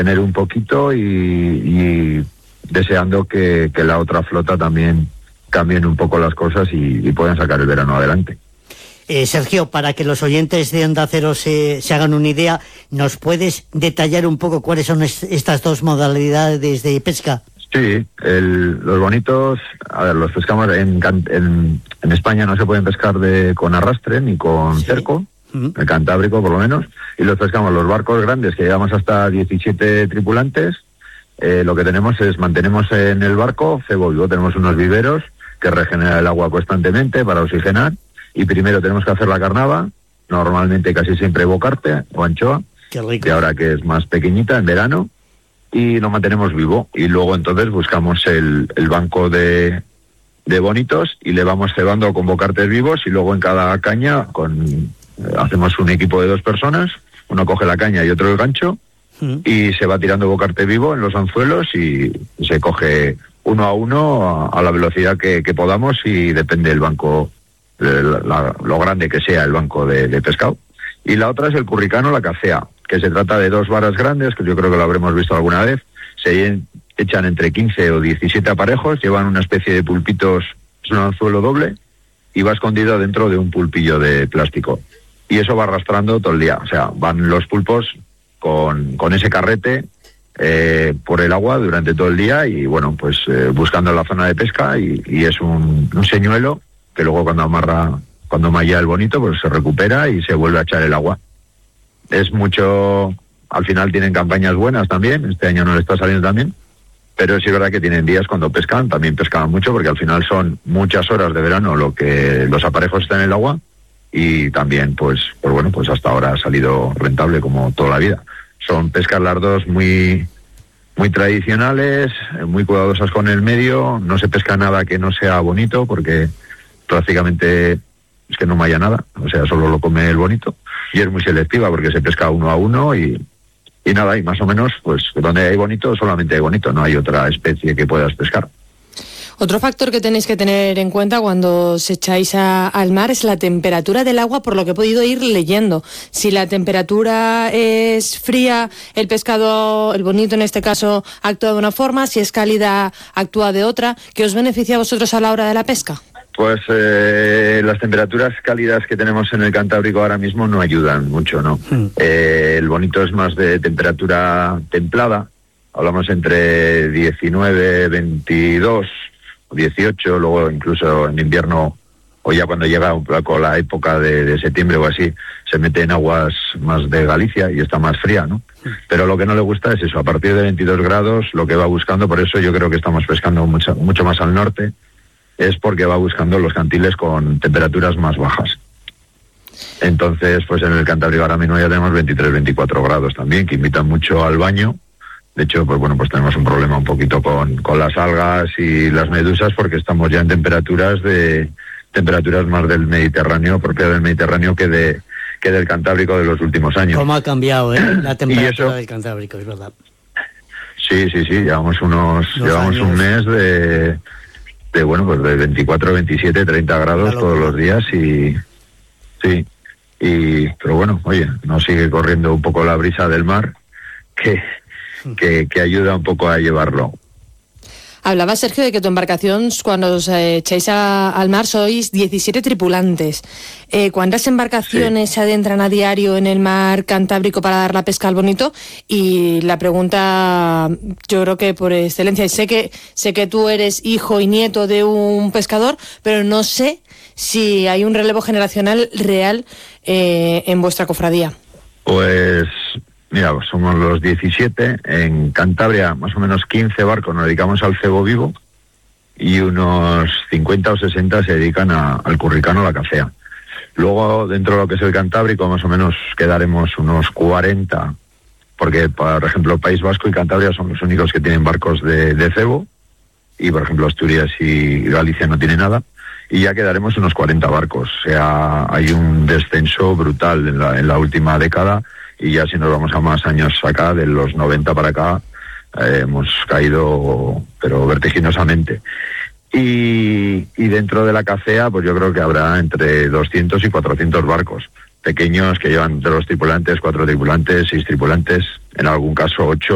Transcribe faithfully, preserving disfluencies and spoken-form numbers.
tener un poquito y, y deseando que, que la otra flota también cambien un poco las cosas y, y puedan sacar el verano adelante. Eh, Sergio, para que los oyentes de Onda Cero se, se hagan una idea, ¿nos puedes detallar un poco cuáles son es, estas dos modalidades de pesca? Sí, el, los bonitos, a ver, los pescamos en, en, en España no se pueden pescar de con arrastre ni con sí. cerco, uh-huh. el Cantábrico por lo menos, y los pescamos los barcos grandes que llevamos hasta diecisiete tripulantes. Eh, lo que tenemos es, mantenemos en el barco cebo vivo, tenemos unos viveros que regenera el agua constantemente para oxigenar. Y primero tenemos que hacer la carnava, normalmente casi siempre bocarte o anchoa, que ahora que es más pequeñita en verano, y lo mantenemos vivo. Y luego entonces buscamos el, el banco de, de bonitos y le vamos cebando con bocartes vivos y luego en cada caña con eh, hacemos un equipo de dos personas, uno coge la caña y otro el gancho, mm. y se va tirando bocarte vivo en los anzuelos y se coge uno a uno a, a la velocidad que, que podamos y depende del banco. La, la, lo grande que sea el banco de, de pescado. Y la otra es el curricano, la cacea, que se trata de dos varas grandes, que yo creo que lo habremos visto alguna vez, se echan entre quince o diecisiete aparejos, llevan una especie de pulpitos, es un anzuelo doble, y va escondido dentro de un pulpillo de plástico. Y eso va arrastrando todo el día, o sea, van los pulpos con, con ese carrete eh, por el agua durante todo el día y bueno, pues eh, buscando la zona de pesca y, y es un, un señuelo que luego cuando amarra, cuando malla el bonito, pues se recupera y se vuelve a echar el agua. Es mucho, al final tienen campañas buenas también, este año no le está saliendo tan bien, pero sí es verdad que tienen días cuando pescan, también pescan mucho, porque al final son muchas horas de verano lo que los aparejos están en el agua, y también, pues, pues bueno, pues hasta ahora ha salido rentable como toda la vida. Son pescas las dos muy, muy tradicionales, muy cuidadosas con el medio, no se pesca nada que no sea bonito, porque prácticamente es que no malla nada, o sea, solo lo come el bonito, y es muy selectiva porque se pesca uno a uno y, y nada, y más o menos, pues donde hay bonito, solamente hay bonito, no hay otra especie que puedas pescar. Otro factor que tenéis que tener en cuenta cuando os echáis a, al mar es la temperatura del agua, por lo que he podido ir leyendo. Si la temperatura es fría, el pescado, el bonito en este caso, actúa de una forma, si es cálida, actúa de otra. ¿Qué os beneficia a vosotros a la hora de la pesca? Pues eh, las temperaturas cálidas que tenemos en el Cantábrico ahora mismo no ayudan mucho, ¿no? Mm. Eh, el bonito es más de temperatura templada, hablamos entre diecinueve, veintidós, dieciocho, luego incluso en invierno, o ya cuando llega un poco la época de, de septiembre o así, se mete en aguas más de Galicia y está más fría, ¿no? Mm. Pero lo que no le gusta es eso, a partir de veintidós grados, lo que va buscando, por eso yo creo que estamos pescando mucho, mucho más al norte, es porque va buscando los cantiles con temperaturas más bajas. Entonces, pues en el Cantábrico ahora mismo ya tenemos veintitrés, veinticuatro grados también, que invitan mucho al baño. De hecho, pues bueno, pues tenemos un problema un poquito con, con las algas y las medusas, porque estamos ya en temperaturas de temperaturas más del Mediterráneo, propia del Mediterráneo que de que del Cantábrico de los últimos años. ¿Cómo ha cambiado, eh, la temperatura eso, del Cantábrico, es verdad? Sí, sí, sí, llevamos unos, Dos llevamos años. un mes de de bueno, pues de veinticuatro, veintisiete, treinta grados todos los días y sí, y pero bueno, oye, nos sigue corriendo un poco la brisa del mar que, que, que ayuda un poco a llevarlo. Hablaba Sergio de que tu embarcación, cuando os eh, echáis a, al mar, sois diecisiete tripulantes. Eh, ¿Cuántas embarcaciones sí. se adentran a diario en el mar Cantábrico para dar la pesca al bonito? Y la pregunta, yo creo que por excelencia, sé que sé que tú eres hijo y nieto de un pescador, pero no sé si hay un relevo generacional real eh, en vuestra cofradía. Pues mira, somos los diecisiete, en Cantabria más o menos quince barcos nos dedicamos al cebo vivo y unos cincuenta o sesenta se dedican a, al curricano, a la cacea. Luego, dentro de lo que es el Cantábrico, más o menos quedaremos unos cuarenta, porque, por ejemplo, País Vasco y Cantabria son los únicos que tienen barcos de, de cebo, y, por ejemplo, Asturias y Galicia no tienen nada, y ya quedaremos unos cuarenta barcos. O sea, hay un descenso brutal en la, en la última década, y ya si nos vamos a más años acá, de los noventa para acá, eh, hemos caído, pero vertiginosamente. Y, y dentro de la cacea, pues yo creo que habrá entre doscientos y cuatrocientos barcos pequeños que llevan de los tripulantes, cuatro tripulantes, seis tripulantes, en algún caso ocho.